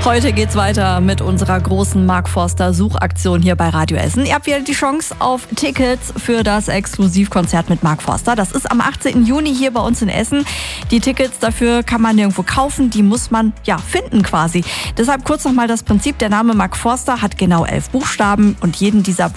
Heute geht's weiter mit unserer großen Mark Forster Suchaktion hier bei Radio Essen. Ihr habt wieder die Chance auf Tickets für das Exklusivkonzert mit Mark Forster. Das ist am 18. Juni hier bei uns in Essen. Die Tickets dafür kann man nirgendwo kaufen, die muss man finden quasi. Deshalb kurz nochmal das Prinzip. Der Name Mark Forster hat genau 11 Buchstaben und jeden dieser